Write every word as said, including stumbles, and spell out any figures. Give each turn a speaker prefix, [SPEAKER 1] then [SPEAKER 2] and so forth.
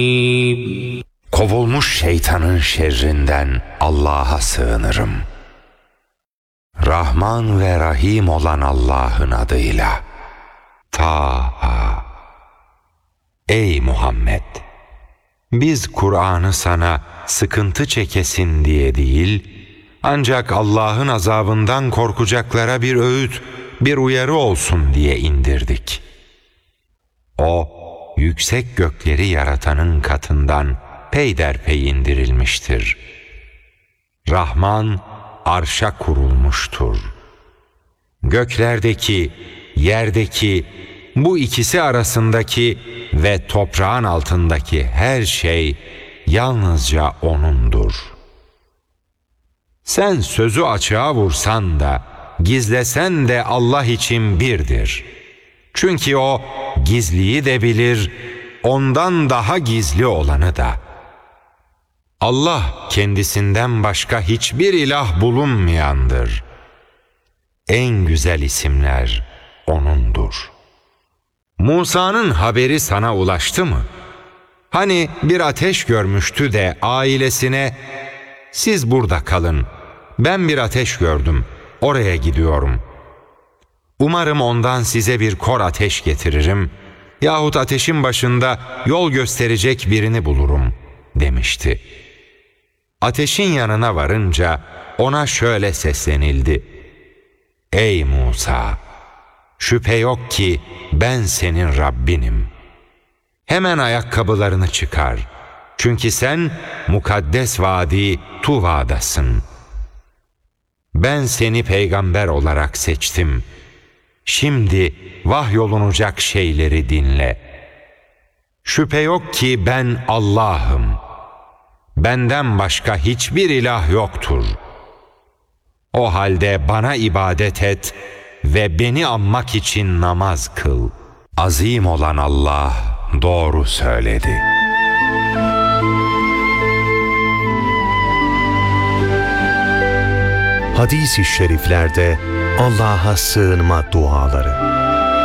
[SPEAKER 1] Kovulmuş şeytanın şerrinden Allah'a sığınırım. Rahman ve Rahim olan Allah'ın adıyla. Taha. Ey Muhammed! Biz Kur'an'ı sana sıkıntı çekesin diye değil, ancak Allah'ın azabından korkacaklara bir öğüt, bir uyarı olsun diye indirdik. O, yüksek gökleri yaratanın katından peyderpey indirilmiştir. Rahman, arşa kurulmuştur. Göklerdeki, yerdeki, bu ikisi arasındaki ve toprağın altındaki her şey yalnızca O'nundur. Sen sözü açığa vursan da, gizlesen de Allah için birdir. Çünkü O gizliyi de bilir, ondan daha gizli olanı da. Allah kendisinden başka hiçbir ilah bulunmayandır. En güzel isimler O'nundur. Musa'nın haberi sana ulaştı mı? Hani bir ateş görmüştü de ailesine, siz burada kalın, ben bir ateş gördüm, oraya gidiyorum. Umarım ondan size bir kor ateş getiririm yahut ateşin başında yol gösterecek birini bulurum demişti. Ateşin yanına varınca ona şöyle seslenildi: Ey Musa! Şüphe yok ki ben senin Rabbinim. Hemen ayakkabılarını çıkar. Çünkü sen mukaddes vadi Tuva'dasın. Ben seni peygamber olarak seçtim. Şimdi vahyolunacak şeyleri dinle. Şüphe yok ki ben Allah'ım. Benden başka hiçbir ilah yoktur. O halde bana ibadet et ve beni anmak için namaz kıl. Azim olan Allah doğru söyledi.
[SPEAKER 2] Hadis-i şeriflerde Allah'a sığınma duaları.